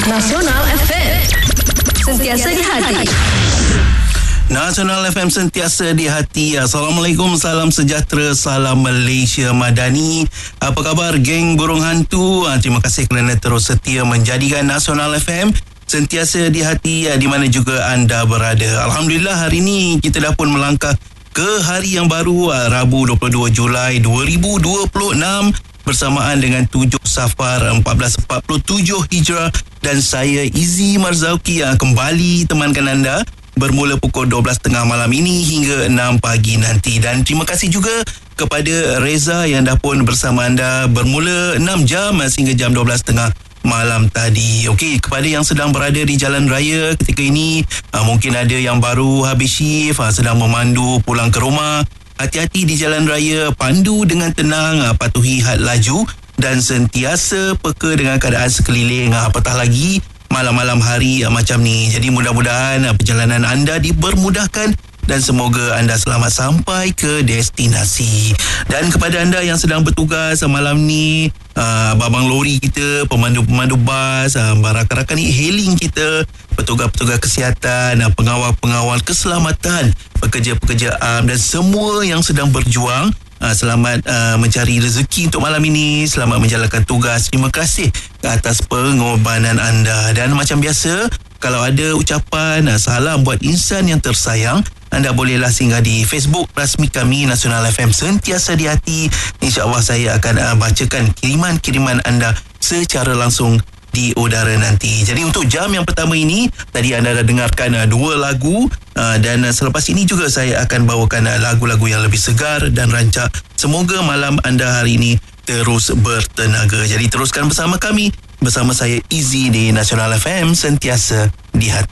Nasional FM. Sentiasa di hati. Nasional FM sentiasa di hati. Assalamualaikum, salam sejahtera, salam Malaysia Madani. Apa khabar geng burung hantu? Terima kasih kerana terus setia menjadikan Nasional FM sentiasa di hati di mana juga anda berada. Alhamdulillah, hari ini kita dah pun melangkah ke hari yang baru, Rabu 22 Julai 2026 bersamaan dengan 7 Safar 1447 Hijrah, dan saya Izzy Marzauki yang kembali temankan anda bermula pukul 12.30 malam ini hingga 6 pagi nanti. Dan terima kasih juga kepada Reza yang dah pun bersama anda bermula 6 jam sehingga jam 12.30 malam tadi. Okey, kepada yang sedang berada di jalan raya ketika ini, mungkin ada yang baru habis shift, sedang memandu pulang ke rumah. Hati-hati di jalan raya, pandu dengan tenang, patuhi had laju dan sentiasa peka dengan keadaan sekeliling, apatah lagi malam-malam hari macam ni. Jadi mudah-mudahan perjalanan anda dipermudahkan dan semoga anda selamat sampai ke destinasi. Dan kepada anda yang sedang bertugas malam ni, abang lori kita, pemandu-pemandu bas, rakan-rakan e-hailing kita, petugas-petugas kesihatan, pengawal-pengawal keselamatan, pekerja-pekerja dan semua yang sedang berjuang, selamat mencari rezeki untuk malam ini, selamat menjalankan tugas. Terima kasih atas pengorbanan anda. Dan macam biasa, kalau ada ucapan salam buat insan yang tersayang, anda bolehlah singgah di Facebook rasmi kami Nasional FM Sentiasa di Hati. InsyaAllah saya akan bacakan kiriman-kiriman anda secara langsung di udara nanti. Jadi untuk jam yang pertama ini, tadi anda dah dengarkan 2 lagu, dan selepas ini juga saya akan bawakan lagu-lagu yang lebih segar dan rancak. Semoga malam anda hari ini terus bertenaga. Jadi teruskan bersama kami, bersama saya Izzy di Nasional FM Sentiasa di Hati.